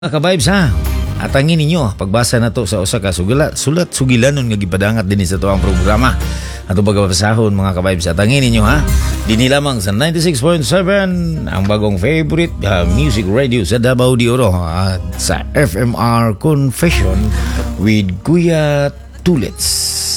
Mga ka-vibes ha, atangin ninyo pagbasa na to sa usa ka sulat sugilanon nga gipadangat din sa tuang programa. Ato pagpasahon mga ka-vibes, atangin ninyo ha. Dini lamang sa 96.7 ang bagong favorite music radio sa Davao de Oro at sa FMR Confession with Kuya Tulits.